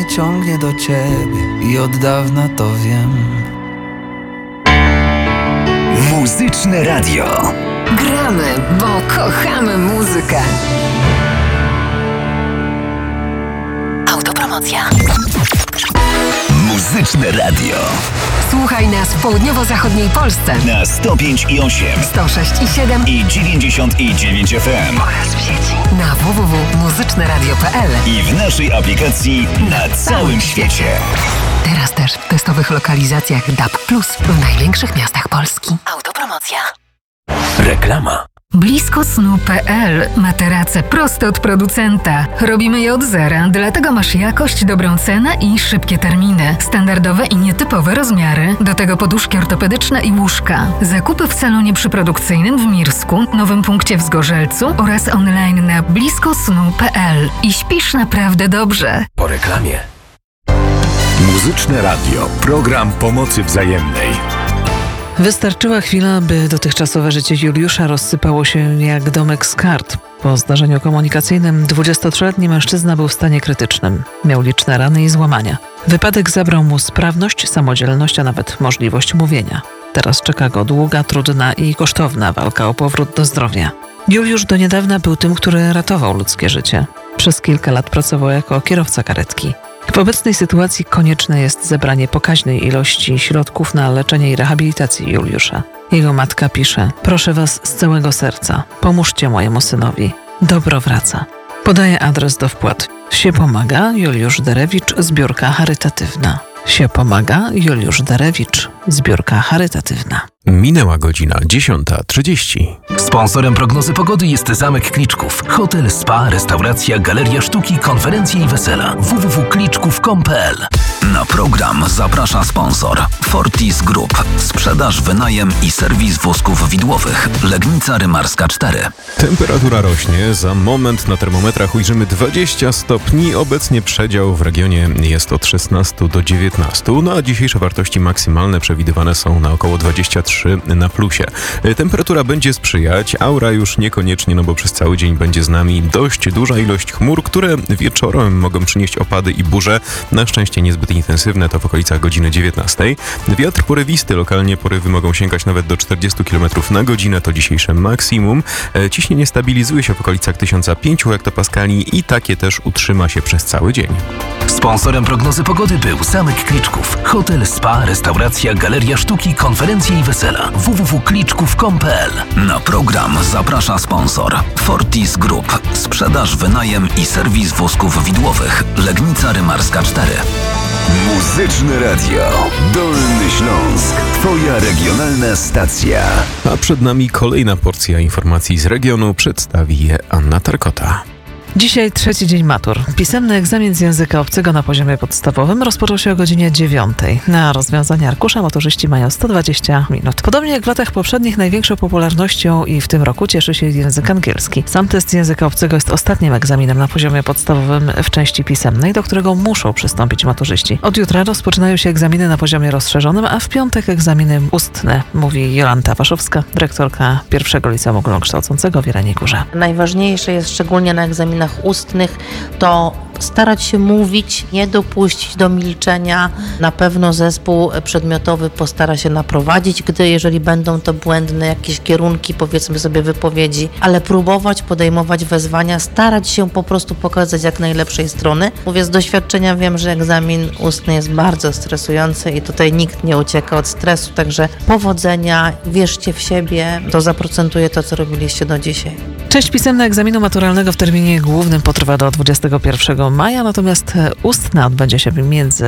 mnie ciągnie do ciebie i od dawna to wiem. Muzyczne radio. Gramy, bo kochamy muzykę. Autopromocja. Muzyczne radio. Słuchaj nas w południowo-zachodniej Polsce Na 105,8, 106,7 i 90,9 FM. oraz w sieci na www.muzyczneradio.pl I w naszej aplikacji na całym świecie. Teraz też w testowych lokalizacjach DAB+ w największych miastach Polski. Autopromocja. Reklama. Blisko snu.pl. Materace proste od producenta. Robimy je od zera, dlatego masz jakość, dobrą cenę i szybkie terminy. Standardowe i nietypowe rozmiary. Do tego poduszki ortopedyczne i łóżka. Zakupy w salonie przyprodukcyjnym w Mirsku, nowym punkcie w Zgorzelcu oraz online na bliskosnu.pl. I śpisz naprawdę dobrze. Po reklamie. Muzyczne radio. Program pomocy wzajemnej. Wystarczyła chwila, by dotychczasowe życie Juliusza rozsypało się jak domek z kart. Po zdarzeniu komunikacyjnym 23-letni mężczyzna był w stanie krytycznym. Miał liczne rany i złamania. Wypadek zabrał mu sprawność, samodzielność, a nawet możliwość mówienia. Teraz czeka go długa, trudna i kosztowna walka o powrót do zdrowia. Juliusz do niedawna był tym, który ratował ludzkie życie. Przez kilka lat pracował jako kierowca karetki. W obecnej sytuacji konieczne jest zebranie pokaźnej ilości środków na leczenie i rehabilitację Juliusza. Jego matka pisze: proszę was z całego serca, pomóżcie mojemu synowi. Dobro wraca. Podaje adres do wpłat. Się pomaga Juliusz Derewicz, zbiórka charytatywna. Się pomaga Juliusz Derewicz, zbiórka charytatywna. Minęła godzina 10:30. Sponsorem prognozy pogody jest Zamek Kliczków. Hotel, spa, restauracja, galeria sztuki, konferencje i wesela. www.kliczków.com.pl. Na program zaprasza sponsor Fortis Group. Sprzedaż, wynajem i serwis wózków widłowych. Legnica Rymarska 4. Temperatura rośnie. Za moment na termometrach ujrzymy 20 stopni. Obecnie przedział w regionie jest od 16 do 19. No a dzisiejsze wartości maksymalne przewidywane są na około 23 na plusie. Temperatura będzie sprzyjać, aura już niekoniecznie, no bo przez cały dzień będzie z nami dość duża ilość chmur, które wieczorem mogą przynieść opady i burze. Na szczęście niezbyt intensywne, to w okolicach godziny 19. Wiatr porywisty, lokalnie porywy mogą sięgać nawet do 40 km na godzinę, to dzisiejsze maksimum. Ciśnienie stabilizuje się w okolicach 1005 hektopaskali i takie też utrzyma się przez cały dzień. Sponsorem prognozy pogody był Zamek Kliczków. Hotel, spa, restauracja, galeria sztuki, konferencje i wesela. www.kliczków.com.pl. Na program zaprasza sponsor Fortis Group. Sprzedaż, wynajem i serwis wózków widłowych. Legnica Rymarska 4. Muzyczne radio. Dolny Śląsk. Twoja regionalna stacja. A przed nami kolejna porcja informacji z regionu. Przedstawi je Anna Tarkota. Dzisiaj trzeci dzień matur. Pisemny egzamin z języka obcego na poziomie podstawowym rozpoczął się o godzinie 9. Na rozwiązanie arkusza maturzyści mają 120 minut. Podobnie jak w latach poprzednich największą popularnością i w tym roku cieszy się język angielski. Sam test języka obcego jest ostatnim egzaminem na poziomie podstawowym w części pisemnej, do którego muszą przystąpić maturzyści. Od jutra rozpoczynają się egzaminy na poziomie rozszerzonym, a w piątek egzaminy ustne, mówi Jolanta Waszowska, dyrektorka pierwszego liceum ogólnokształcącego w Jeleniej Górze. Najważniejsze jest szczególnie na egzaminach ustnych to starać się mówić, nie dopuścić do milczenia. Na pewno zespół przedmiotowy postara się naprowadzić, jeżeli będą to błędne jakieś kierunki, powiedzmy sobie wypowiedzi, ale próbować podejmować wezwania, starać się po prostu pokazać jak najlepszej strony. Mówię z doświadczenia, wiem, że egzamin ustny jest bardzo stresujący i tutaj nikt nie ucieka od stresu, także powodzenia, wierzcie w siebie, to zaprocentuje to, co robiliście do dzisiaj. Część pisemna egzaminu maturalnego w terminie głównym potrwa do 21 maja, natomiast ustna odbędzie się między